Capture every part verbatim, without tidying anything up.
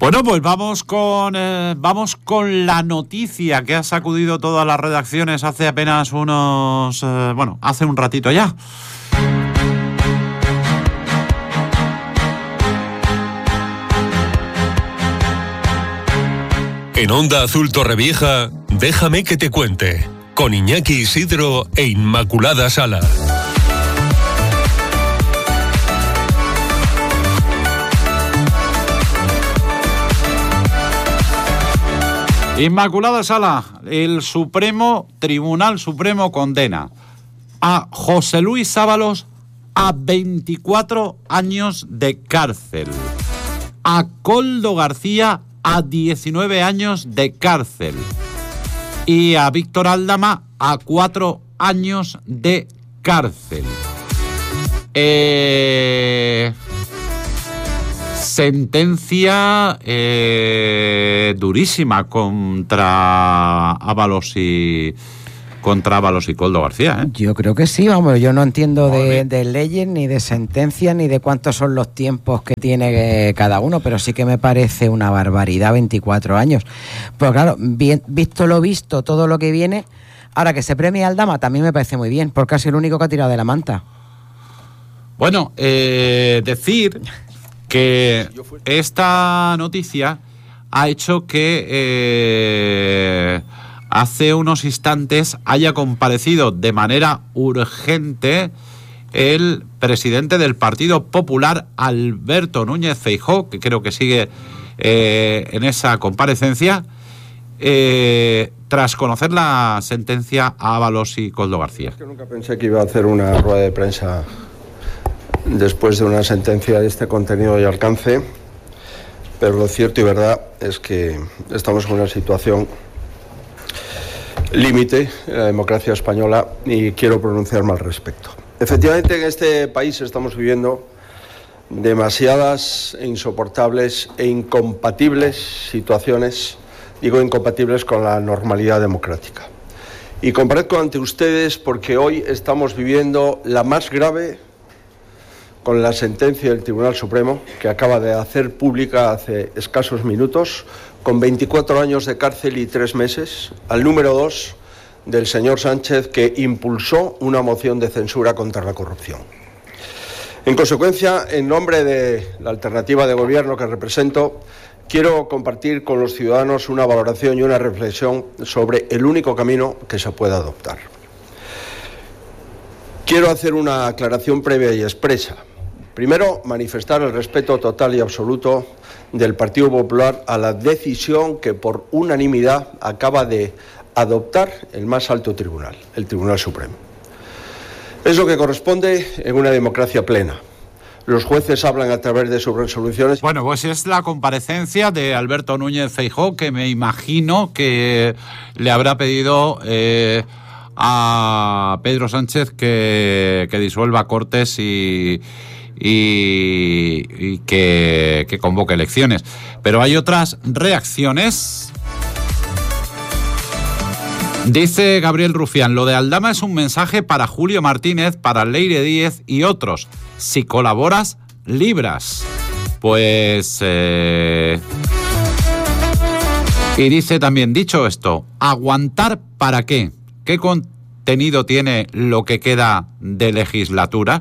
Bueno, pues vamos con eh, vamos con la noticia que ha sacudido todas las redacciones hace apenas unos... Eh, bueno, hace un ratito ya. En Onda Azul Torrevieja, déjame que te cuente, con Iñaki Isidro e Inmaculada Sala. Inmaculada Sala, el Supremo, Tribunal Supremo condena a José Luis Ábalos a veinticuatro años de cárcel, a Koldo García a diecinueve años de cárcel y a Víctor Aldama a cuatro años de cárcel. Eh... Sentencia eh, durísima contra Ábalos y contra Ábalos y Koldo García, ¿eh? Yo creo que sí, vamos, yo no entiendo de, de leyes, ni de sentencias, ni de cuántos son los tiempos que tiene cada uno, pero sí que me parece una barbaridad, veinticuatro años. Pues claro, bien, visto lo visto, todo lo que viene, ahora que se premie a Aldama también me parece muy bien, porque ha sido el único que ha tirado de la manta. Bueno, eh, decir que esta noticia ha hecho que eh, hace unos instantes haya comparecido de manera urgente el presidente del Partido Popular, Alberto Núñez Feijóo, que creo que sigue eh, en esa comparecencia, eh, tras conocer la sentencia a Ábalos y Koldo García. Es que nunca pensé que iba a hacer una rueda de prensa después de una sentencia de este contenido y alcance, pero lo cierto y verdad es que estamos en una situación límite en la democracia española y quiero pronunciarme al respecto. Efectivamente, en este país estamos viviendo demasiadas e insoportables e incompatibles situaciones, digo incompatibles con la normalidad democrática. Y comparezco ante ustedes porque hoy estamos viviendo la más grave con la sentencia del Tribunal Supremo, que acaba de hacer pública hace escasos minutos, con veinticuatro años de cárcel y tres meses, al número dos del señor Sánchez, que impulsó una moción de censura contra la corrupción. En consecuencia, en nombre de la alternativa de gobierno que represento, quiero compartir con los ciudadanos una valoración y una reflexión sobre el único camino que se puede adoptar. Quiero hacer una aclaración previa y expresa. Primero, manifestar el respeto total y absoluto del Partido Popular a la decisión que por unanimidad acaba de adoptar el más alto tribunal, el Tribunal Supremo. Es lo que corresponde en una democracia plena. Los jueces hablan a través de sus resoluciones. Bueno, pues es la comparecencia de Alberto Núñez Feijóo, que me imagino que le habrá pedido eh, a Pedro Sánchez que, que disuelva Cortes y... y, y que, que convoque elecciones. Pero hay otras reacciones. Dice Gabriel Rufián: lo de Aldama es un mensaje para Julio Martínez, para Leire Díez y otros. Si colaboras, libras. Pues... Eh... Y dice también, dicho esto, ¿aguantar para qué? ¿Qué contenido tiene lo que queda de legislatura?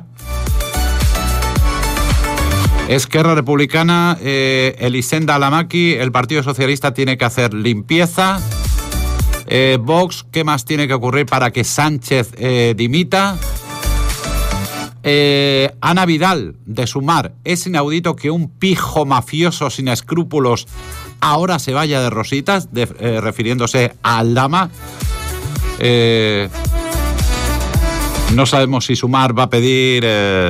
Esquerra Republicana, eh, Elisenda Alamaki, el Partido Socialista tiene que hacer limpieza. Eh, Vox, ¿qué más tiene que ocurrir para que Sánchez eh, dimita? Eh, Ana Vidal, de Sumar, es inaudito que un pijo mafioso sin escrúpulos ahora se vaya de rositas, de, eh, refiriéndose a Aldama. Eh, no sabemos si Sumar va a pedir... Eh,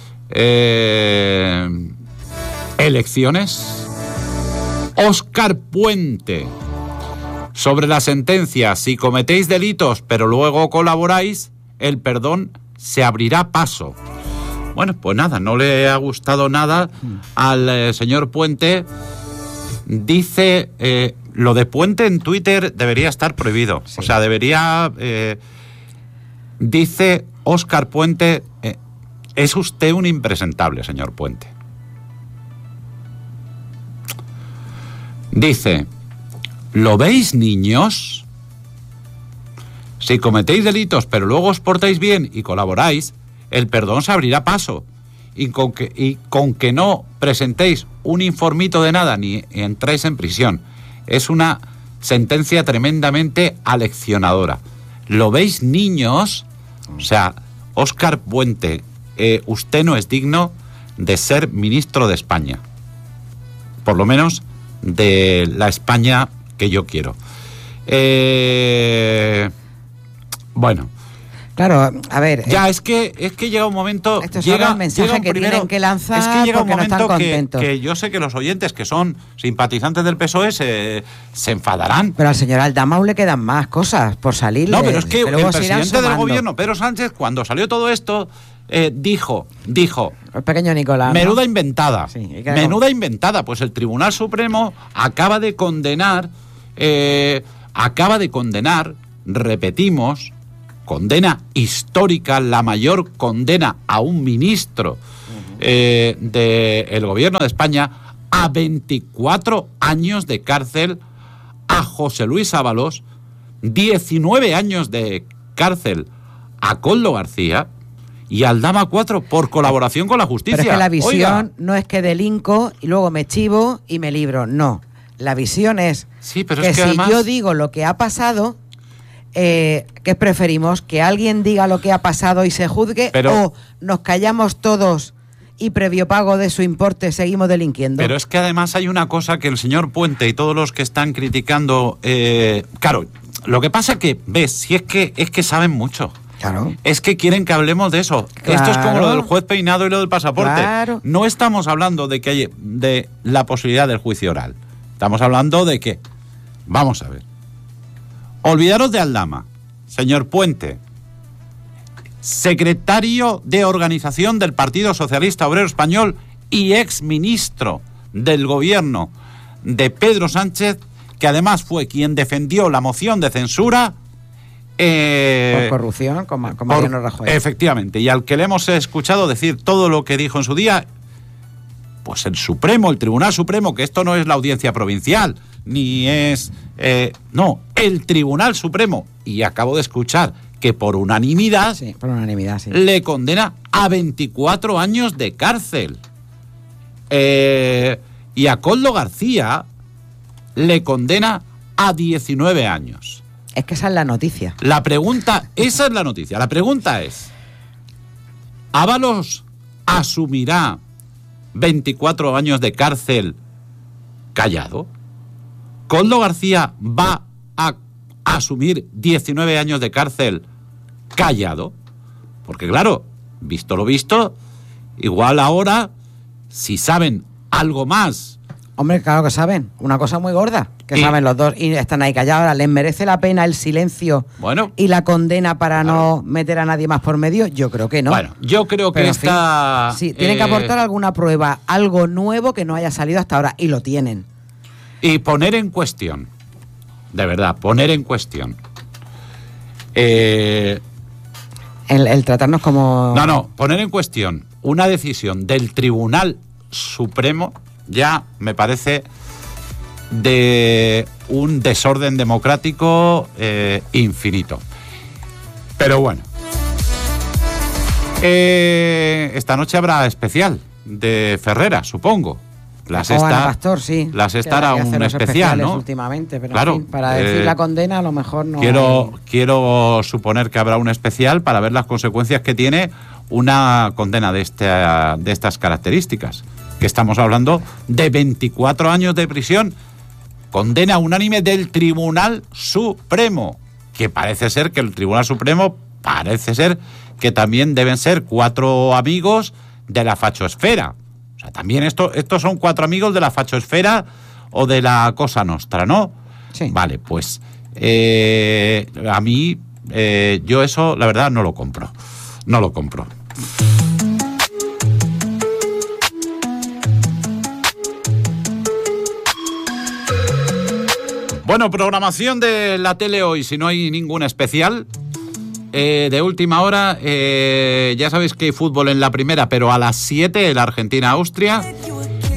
Eh, elecciones. Óscar Puente, sobre la sentencia: si cometéis delitos pero luego colaboráis, el perdón se abrirá paso. Bueno, pues nada, no le ha gustado nada al eh, señor Puente. Dice, eh, lo de Puente en Twitter debería estar prohibido. Sí. O sea, debería... Eh, dice Óscar Puente... Eh, es usted un impresentable, señor Puente. Dice, ¿lo veis, niños? Si cometéis delitos pero luego os portáis bien y colaboráis, el perdón se abrirá paso. Y con que, y con que no presentéis un informito de nada ni entréis en prisión. Es una sentencia tremendamente aleccionadora. ¿Lo veis, niños? O sea, Óscar Puente, eh, usted no es digno de ser ministro de España. Por lo menos de la España que yo quiero. Eh, bueno. Claro, a ver... Ya, eh, es que es que llega un momento... Esto es llega, el mensaje llega un que primero, tienen que lanzar es que llega un porque no están momento que, contentos. que yo sé que los oyentes que son simpatizantes del P S O E se, se enfadarán. Pero al señor Aldamau le quedan más cosas por salir. No, pero es que luego el se irán presidente del sumando. gobierno, Pedro Sánchez, cuando salió todo esto, eh, dijo, dijo... El pequeño Nicolás, ¿no? Menuda inventada. Sí, y que menuda como... inventada. Pues el Tribunal Supremo acaba de condenar, eh, acaba de condenar, repetimos, condena histórica, la mayor condena a un ministro uh-huh. eh, del gobierno de España a veinticuatro años de cárcel, a José Luis Ábalos, diecinueve años de cárcel a Koldo García y a Aldama cuatro por colaboración con la justicia. Pero es que la visión Oiga. no es que delinco y luego me chivo y me libro, no. La visión es sí, pero que, es que si además... yo digo lo que ha pasado... Eh, ¿qué preferimos? ¿Que alguien diga lo que ha pasado y se juzgue? Pero, ¿o nos callamos todos y previo pago de su importe seguimos delinquiendo? Pero es que además hay una cosa que el señor Puente y todos los que están criticando... Eh, claro, lo que pasa que, ves, si es que, es que saben mucho. Claro. Es que quieren que hablemos de eso. Claro. Esto es como lo del juez peinado y lo del pasaporte. Claro. No estamos hablando de que hay, de la posibilidad del juicio oral. Estamos hablando de que... Vamos a ver. Olvidaros de Aldama, señor Puente, secretario de organización del Partido Socialista Obrero Español y exministro del gobierno de Pedro Sánchez, que además fue quien defendió la moción de censura. Eh, por corrupción, con, con Mariano Rajoy. Efectivamente, y al que le hemos escuchado decir todo lo que dijo en su día, pues el Supremo, el Tribunal Supremo, que esto no es la audiencia provincial, ni es... Eh, no, el Tribunal Supremo, y acabo de escuchar que por unanimidad, sí, por unanimidad sí. le condena a veinticuatro años de cárcel. Eh, y a Koldo García le condena a diecinueve años. Es que esa es la noticia. La pregunta, esa es la noticia, la pregunta es, ¿Ábalos asumirá veinticuatro años de cárcel callado? ¿Koldo García va a asumir diecinueve años de cárcel callado? Porque claro, visto lo visto, igual ahora, si saben algo más... Hombre, claro que saben, una cosa muy gorda, que y, saben los dos y están ahí callados. Ahora, ¿les merece la pena el silencio bueno, y la condena para claro. no meter a nadie más por medio? Yo creo que no. Bueno, yo creo que Pero, esta... En fin, sí, tienen eh, que aportar alguna prueba, algo nuevo que no haya salido hasta ahora, y lo tienen. Y poner en cuestión, de verdad, poner en cuestión. Eh, el, el tratarnos como... No, no, poner en cuestión una decisión del Tribunal Supremo ya me parece de un desorden democrático eh, infinito. Pero bueno. Eh, esta noche habrá especial de Ferrera, supongo. La sexta, o Ana Pastor, sí. La sexta era un especial, ¿no? Últimamente, pero claro, en fin, para decir eh, la condena a lo mejor no quiero, hay... quiero suponer que habrá un especial para ver las consecuencias que tiene una condena de, este, de estas características. Que estamos hablando de veinticuatro años de prisión, condena unánime del Tribunal Supremo, que parece ser que el Tribunal Supremo, parece ser que también deben ser cuatro amigos de la fachosfera. O sea, también esto, estos son cuatro amigos de la fachosfera o de la Cosa Nostra, ¿no? Sí. Vale, pues eh, a mí, eh, yo eso, la verdad, no lo compro. No lo compro. Bueno, programación de la tele hoy, si no hay ningún especial. Eh, de última hora, eh, ya sabéis que hay fútbol en la primera, pero a las siete, el Argentina-Austria.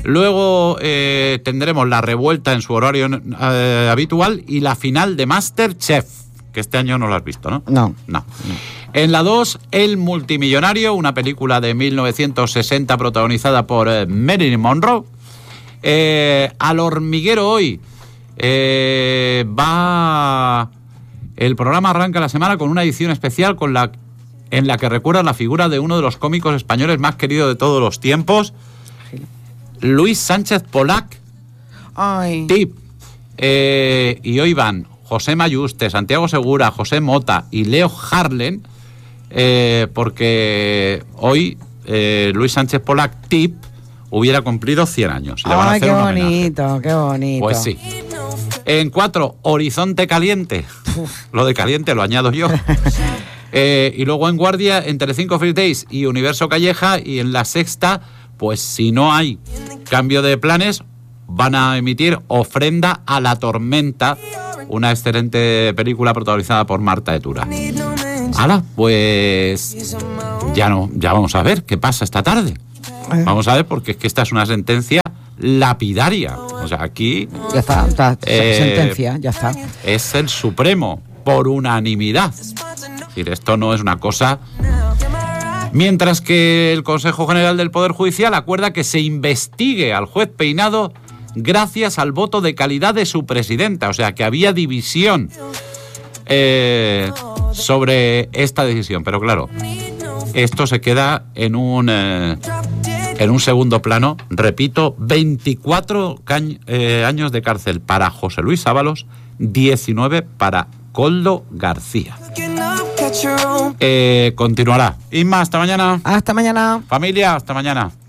Luego eh, tendremos La Revuelta en su horario eh, habitual y la final de MasterChef, que este año no lo has visto, ¿no? No. No. En la dos, El Multimillonario, una película de mil novecientos sesenta protagonizada por eh, Marilyn Monroe. Eh, Al Hormiguero hoy eh, va... El programa arranca la semana con una edición especial con la, en la que recuerda la figura de uno de los cómicos españoles más queridos de todos los tiempos, Luis Sánchez Polac. Ay. Tip. Eh, y hoy van José Mayuste, Santiago Segura, José Mota y Leo Harlen, eh, porque hoy eh, Luis Sánchez Polac, Tip, hubiera cumplido cien años. Le van Ay, a hacer qué un bonito, homenaje. qué bonito. Pues sí. En cuatro, Horizonte Caliente. Lo de caliente lo añado yo. eh, y luego en guardia, en Telecinco Free Days y Universo Calleja. Y en la sexta, pues si no hay cambio de planes, van a emitir Ofrenda a la Tormenta, una excelente película protagonizada por Marta de Tura. Hala, pues ya no, ya vamos a ver qué pasa esta tarde. Vamos a ver, porque es que esta es una sentencia lapidaria. O sea, aquí... Ya está, está eh, sentencia, ya está. Es el Supremo, por unanimidad. Es decir, esto no es una cosa... Mientras que el Consejo General del Poder Judicial acuerda que se investigue al juez Peinado gracias al voto de calidad de su presidenta. O sea, que había división eh, sobre esta decisión. Pero claro, esto se queda en un... Eh, En un segundo plano, repito, veinticuatro cañ- eh, años de cárcel para José Luis Ábalos, diecinueve para Koldo García. Eh, continuará. Inma, hasta mañana. Hasta mañana. Familia, hasta mañana.